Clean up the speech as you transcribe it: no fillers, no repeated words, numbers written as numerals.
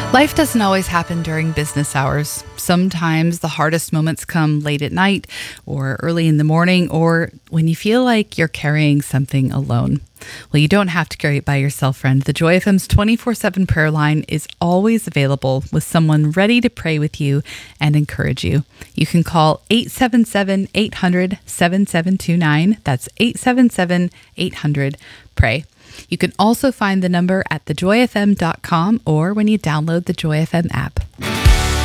Life doesn't always happen during business hours. Sometimes the hardest moments come late at night or early in the morning or when you feel like you're carrying something alone. Well, you don't have to carry it by yourself, friend. The Joy FM's 24/7 prayer line is always available with someone ready to pray with you and encourage you. You can call 877-800-7729. That's 877-800-PRAY. You can also find the number at thejoyfm.com or when you download the Joy FM app.